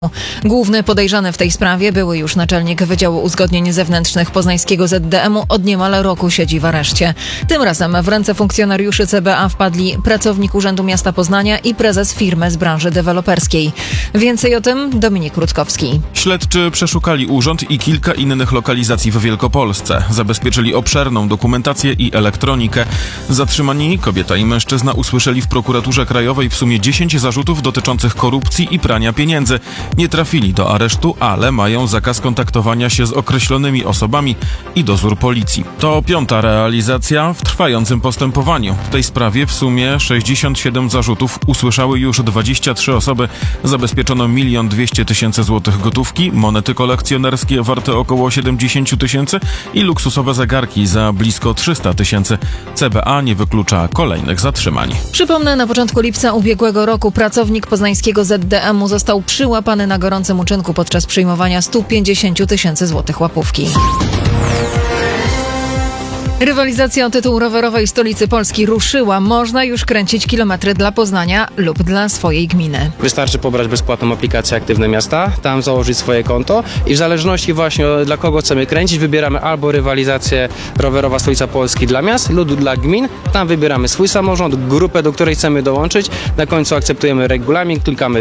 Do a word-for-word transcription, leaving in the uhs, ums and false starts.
Główny podejrzany w tej sprawie, były już naczelnik Wydziału Uzgodnień Zewnętrznych poznańskiego Z D M u, od niemal roku siedzi w areszcie. Tym razem w ręce funkcjonariuszy C B A wpadli pracownik Urzędu Miasta Poznania i prezes firmy z branży deweloperskiej. Więcej o tym Dominik Rutkowski. Śledczy przeszukali urząd i kilka innych lokalizacji w Wielkopolsce. Zabezpieczyli obszerną dokumentację i elektronikę. Zatrzymani kobieta i mężczyzna usłyszeli w prokuraturze krajowej w sumie dziesięć zarzutów dotyczących korupcji i prania pieniędzy. Nie trafili do aresztu, ale mają zakaz kontaktowania się z określonymi osobami i dozór policji. To piąta realizacja w trwającym postępowaniu. W tej sprawie w sumie sześćdziesiąt siedem zarzutów usłyszały już dwadzieścia trzy osoby. Zabezpieczono milion dwieście tysięcy złotych gotówki, monety kolekcjonerskie warte około siedemdziesiąt tysięcy i luksusowe zegarki za blisko trzysta tysięcy. C B A nie wyklucza kolejnych zatrzymań. Przypomnę, na początku lipca ubiegłego roku pracownik poznańskiego Z D M u został przyłapany na gorącym uczynku podczas przyjmowania stu pięćdziesięciu tysięcy złotych łapówki. Rywalizacja o tytuł rowerowej stolicy Polski ruszyła. Można już kręcić kilometry dla Poznania lub dla swojej gminy. Wystarczy pobrać bezpłatną aplikację Aktywne Miasta, tam założyć swoje konto i w zależności właśnie dla kogo chcemy kręcić, wybieramy albo rywalizację rowerowa stolica Polski dla miast lub dla gmin. Tam wybieramy swój samorząd, grupę, do której chcemy dołączyć. Na końcu akceptujemy regulamin, klikamy